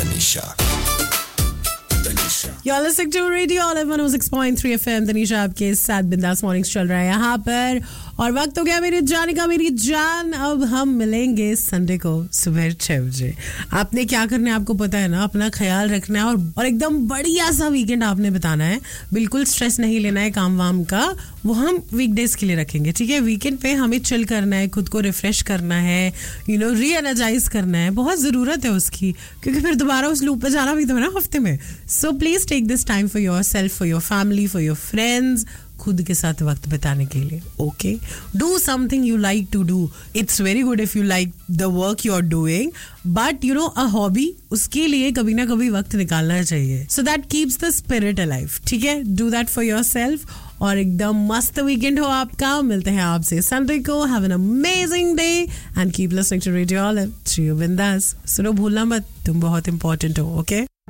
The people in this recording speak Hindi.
Tanisha. You're listening to Radio Olive 106.3 FM. Tanisha आपके साथ बिंदास मॉर्निंग्स चल रहा है यहाँ पर और वक्त हो गया मेरी जान का मेरी जान. अब हम मिलेंगे संडे को सुबह 6 बजे. आपने क्या करना है आपको पता है ना. अपना ख्याल रखना है और एकदम बढ़िया सा वीकेंड आपने बिताना है. बिल्कुल स्ट्रेस नहीं लेना है काम वाम का. वो हम वीकडेज के लिए रखेंगे. ठीक है. वीकेंड पे हमें चिल करना है, खुद को रिफ्रेश करना है, री एनर्जाइज करना है. बहुत जरूरत है उसकी क्योंकि फिर दोबारा उस लूप पे जाना भी तो है ना हफ्ते में. So please take this time for your self, for your family, for your friends. खुद के साथ वक्त बिताने के लिए. Okay. Do something you like to do. It's very good if you like the work you are doing, but a hobby, उसके लिए कभी ना कभी वक्त निकालना चाहिए. So that keeps the spirit alive. ठीक है. Do that for your self और एकदम मस्त वीकेंड हो आपका. मिलते हैं आपसे संडे को. Have an amazing day and keep listening to radio olive. जियो बिंदास. सुनो भूलना मत, तुम बहुत इंपॉर्टेंट हो. ओके.